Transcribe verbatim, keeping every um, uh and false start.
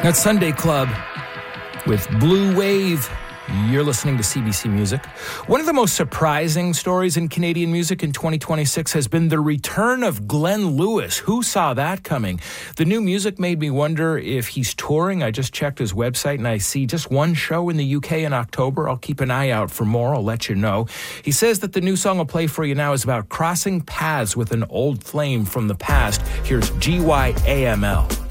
That's Sunday Club with Blue Wave. You're listening to C B C Music. One of the most surprising stories in Canadian music in twenty twenty-six has been the return of Glenn Lewis. Who saw that coming? The new music made me wonder if he's touring. I just checked his website and I see just one show in the U K in October. I'll keep an eye out for more. I'll let you know. He says that the new song I'll play for you now is about crossing paths with an old flame from the past. Here's G Y A M L.